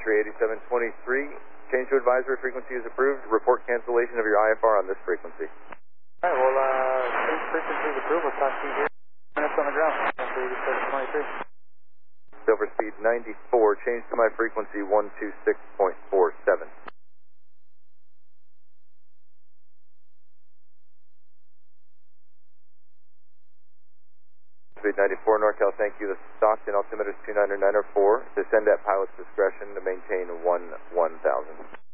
entry 8723. Change to advisory frequency is approved. Report cancellation of your IFR on this frequency. All right, well, change frequency is approved. We'll talk to you here. Minutes on the ground. Entry 8723. Silver speed 94. Change to my frequency 126.47. Speed 94 NorCal, thank you. The Stockton altimeter is 29904. Descend at pilot's discretion to maintain 1000.